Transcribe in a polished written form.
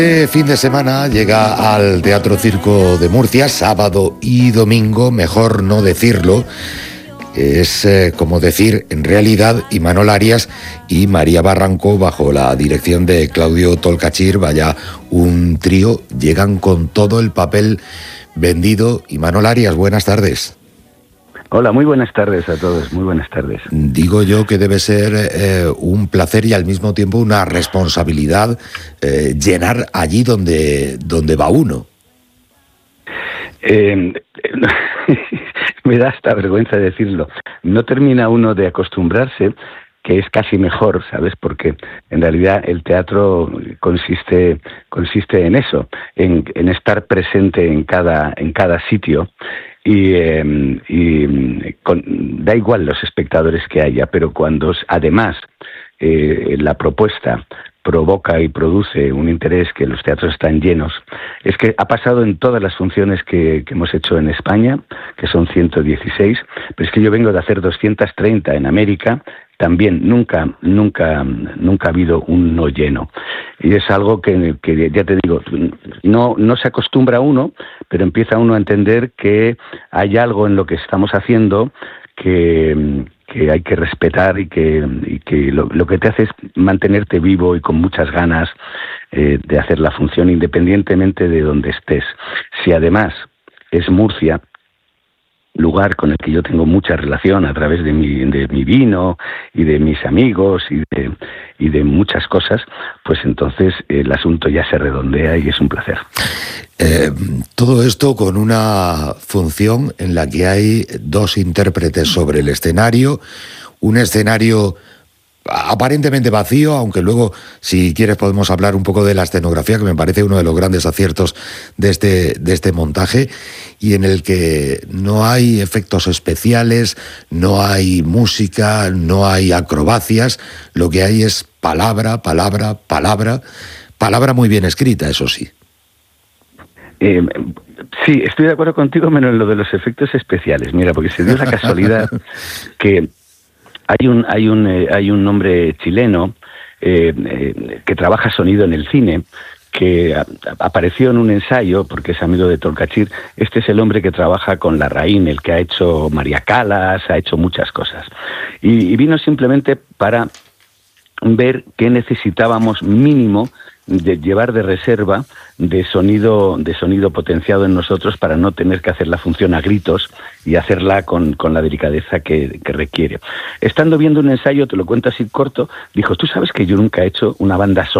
Este fin de semana llega al Teatro Circo de Murcia, sábado y domingo, mejor no decirlo. Es como decir, en realidad, Imanol Arias y María Barranco, bajo la dirección de Claudio Tolcachir, vaya un trío, llegan con todo el papel vendido. Imanol Arias, buenas tardes. Hola, muy buenas tardes a todos, muy buenas tardes. Digo yo que debe ser un placer y al mismo tiempo una responsabilidad llenar allí donde va uno. Me da hasta vergüenza decirlo. No termina uno de acostumbrarse, que es casi mejor, ¿sabes? Porque en realidad el teatro consiste en eso, en estar presente en cada sitio. Da igual los espectadores que haya, pero cuando además la propuesta provoca y produce un interés, que los teatros están llenos. Es que ha pasado en todas las funciones que hemos hecho en España, que son 116, pero es que yo vengo de hacer 230 en América. También nunca ha habido un no lleno. Y es algo que ya te digo, no se acostumbra uno, pero empieza uno a entender que hay algo en lo que estamos haciendo que hay que respetar y que lo que te hace es mantenerte vivo y con muchas ganas de hacer la función independientemente de donde estés. Si además es Murcia, lugar con el que yo tengo mucha relación a través de mi vino y de mis amigos y de muchas cosas, pues entonces el asunto ya se redondea y es un placer. Todo esto con una función en la que hay dos intérpretes sobre el escenario, un escenario aparentemente vacío, aunque luego, si quieres, podemos hablar un poco de la escenografía, que me parece uno de los grandes aciertos de este montaje, y en el que no hay efectos especiales, no hay música, no hay acrobacias, lo que hay es palabra muy bien escrita, eso sí. Sí, estoy de acuerdo contigo, menos en lo de los efectos especiales. Mira, porque se dio la casualidad que hay un hombre chileno que trabaja sonido en el cine, que apareció en un ensayo, porque es amigo de Tolcachir. Este es el hombre que trabaja con Larraín, el que ha hecho María Callas, ha hecho muchas cosas. Y vino simplemente para ver qué necesitábamos mínimo de llevar de reserva de sonido potenciado en nosotros, para no tener que hacer la función a gritos y hacerla con la delicadeza que requiere. Estando viendo un ensayo, te lo cuento así corto, dijo: tú sabes que yo nunca he hecho una banda sonora.